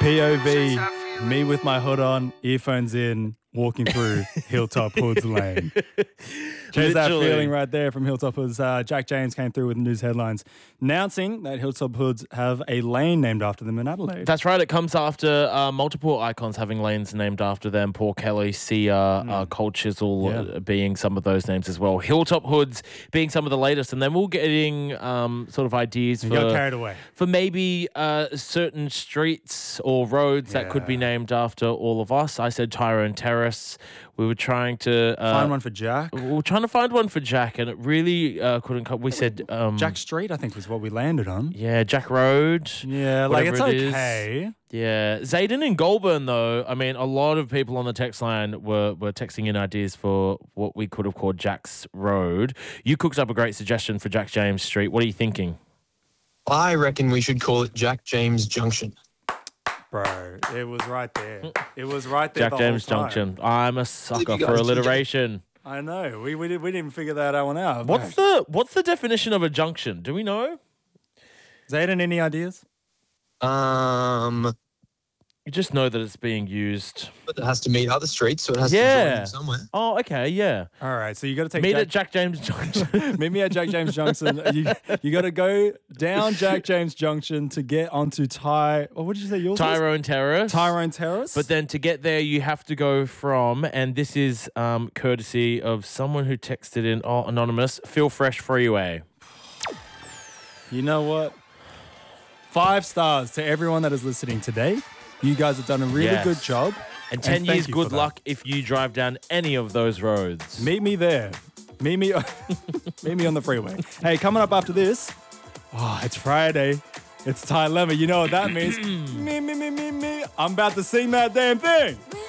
POV, me with my hood on, earphones in, walking through Hilltop Hoods Lane. There's that feeling right there from Hilltop Hoods. Jack James came through with news headlines announcing that Hilltop Hoods have a lane named after them in Adelaide. That's right. It comes after multiple icons having lanes named after them. Paul Kelly, Sia, Cold Chisel being some of those names as well. Hilltop Hoods being some of the latest. And then we're getting sort of ideas got carried away. For maybe certain streets or roads that could be named after all of us. I said Tyrone Terrace. We were trying to find one for Jack. We were trying to find one for Jack, and it really couldn't come. We said Jack Street, I think, was what we landed on. Yeah, Jack Road. Yeah, like it's okay. Yeah, Zayden and Goulburn, though. I mean, a lot of people on the text line were texting in ideas for what we could have called Jack's Road. You cooked up a great suggestion for Jack James Street. What are you thinking? I reckon we should call it Jack James Junction. Bro, it was right there. It was right there. Jack James Junction. I'm a sucker for alliteration. I know. We didn't even figure that one out. What's the definition of a junction? Do we know? Zayden, any ideas? You just know that it's being used. But it has to meet other streets, so it has to join somewhere. Oh, okay, yeah. All right, so you got to take at Jack James Junction. Meet me at Jack James Junction. You got to go down Jack James Junction to get onto what did you say yours Tyrone Terrace. Tyrone Terrace. But then to get there, you have to go from, and this is courtesy of someone who texted in, anonymous, Feel Fresh Freeway. You know what? 5 stars to everyone that is listening today. You guys have done a really good job. And 10 years good luck if you drive down any of those roads. Meet me there. Meet me on the freeway. Hey, coming up after this, it's Friday. It's Ty Lemma. You know what that means. Me. I'm about to sing that damn thing.